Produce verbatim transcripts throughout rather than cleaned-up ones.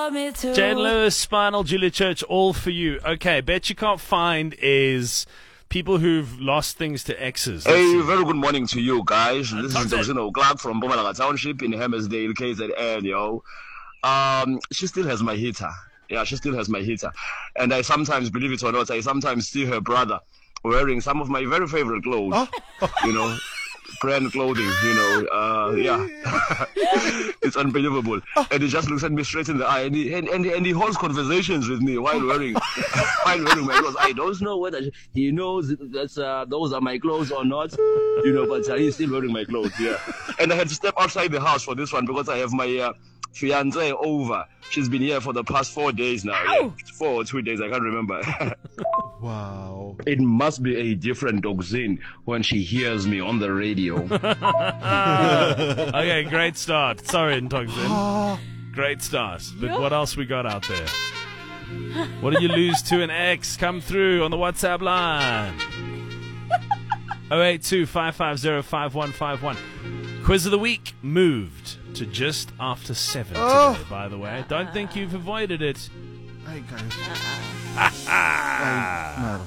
told me to. Jane Lewis, Spinal, Julia Church, all for you. Okay, bet you can't find is people who've lost things to exes. Let's Hey, see. very good morning to you guys. This is Thompson. Dosino Clark from Mpumalanga Township in Hammersdale, K Z N, yo. Um, she still has my heater. Yeah, she still has my heater. And I sometimes, believe it or not, I sometimes see her brother wearing some of my very favorite clothes. You know, brand clothing, you know. Uh, yeah. It's unbelievable. And he just looks at me straight in the eye and he, and, and, and he holds conversations with me while wearing while wearing my clothes. I don't know whether he knows that uh, those are my clothes or not, you know, but uh, he's still wearing my clothes, yeah. And I had to step outside the house for this one because I have my uh, fiancée over. She's been here for the past four days now. Yeah. Four or two days, I can't remember. Wow. It must be a different Doxin when she hears me on the radio. Okay, great start. Sorry, Ntongzin. Great start. But what else we got out there? What did you lose to an ex? Come through on the WhatsApp line. oh eight two, five five zero, five one five one. Quiz of the week moved to just after seven today, Oh. by the way. Don't think you've avoided it. Ay, guys. Ay, no.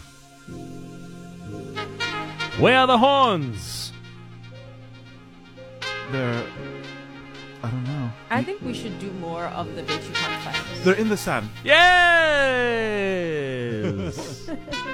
Where are the horns? They're... I don't know. I think we should do more of the Bet You Can't Find. They're in the sand. Yes!